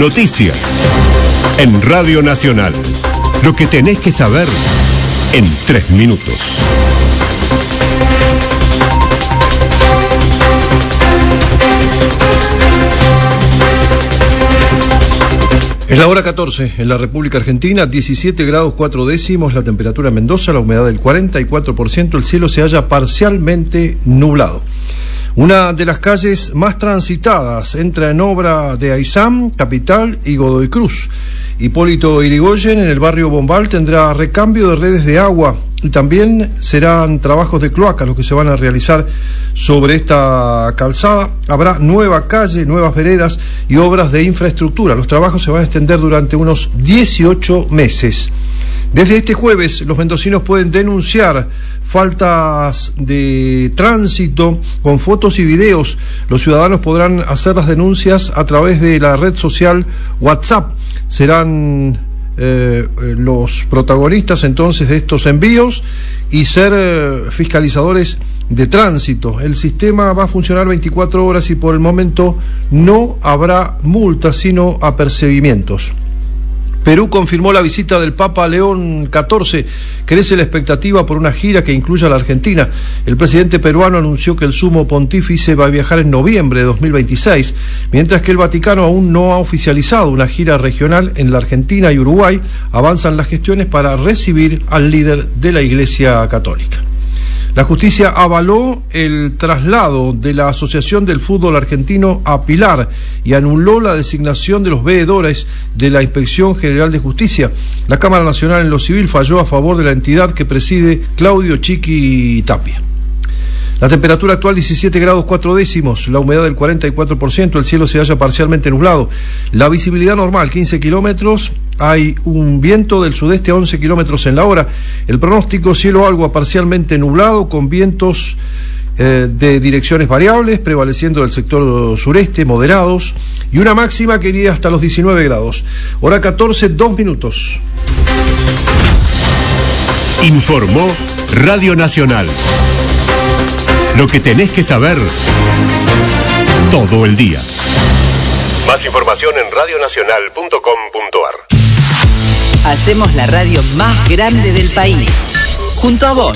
Noticias en Radio Nacional. Lo que tenés que saber en 3 minutos. Es la hora 14 en la República Argentina, 17 grados 4 décimos, la temperatura en Mendoza, la humedad del 44%, el cielo se halla parcialmente nublado. Una de las calles más transitadas entra en obra de Aysam, Capital y Godoy Cruz. Hipólito Yrigoyen, en el barrio Bombal, tendrá recambio de redes de agua y también serán trabajos de cloaca los que se van a realizar sobre esta calzada. Habrá nueva calle, nuevas veredas y obras de infraestructura. Los trabajos se van a extender durante unos 18 meses. Desde este jueves, los mendocinos pueden denunciar faltas de tránsito con fotos y videos. Los ciudadanos podrán hacer las denuncias a través de la red social WhatsApp. Serán los protagonistas entonces de estos envíos y ser fiscalizadores de tránsito. El sistema va a funcionar 24 horas y por el momento no habrá multas, sino apercibimientos. Perú confirmó la visita del Papa León XIV. Crece la expectativa por una gira que incluya a la Argentina. El presidente peruano anunció que el sumo pontífice va a viajar en noviembre de 2026, mientras que el Vaticano aún no ha oficializado una gira regional en la Argentina y Uruguay. Avanzan las gestiones para recibir al líder de la Iglesia Católica. La justicia avaló el traslado de la Asociación del Fútbol Argentino a Pilar y anuló la designación de los veedores de la Inspección General de Justicia. La Cámara Nacional en lo Civil falló a favor de la entidad que preside Claudio Chiqui Tapia. La temperatura actual 17 grados 4 décimos, la humedad del 44%, el cielo se halla parcialmente nublado. La visibilidad normal 15 kilómetros, hay un viento del sudeste a 11 kilómetros en la hora. El pronóstico cielo algo parcialmente nublado con vientos de direcciones variables, prevaleciendo del sector sureste, moderados, y una máxima que iría hasta los 19 grados. Hora 14, 2 minutos. Informó Radio Nacional. Lo que tenés que saber todo el día. Más información en radionacional.com.ar. Hacemos la radio más grande del país. Junto a vos.